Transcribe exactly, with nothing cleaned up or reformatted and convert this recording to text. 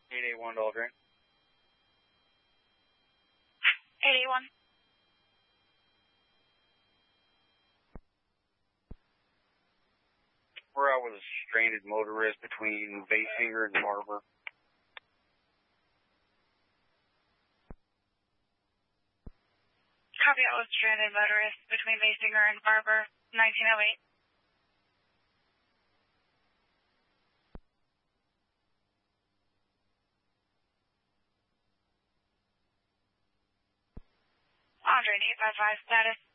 eight eight one to Aldrin. eight eight one. We're out with a stranded motorist between Basinger and Barber. Copy out with stranded motorist between Basinger and Barber, nineteen oh eight. Andre eight five five, status.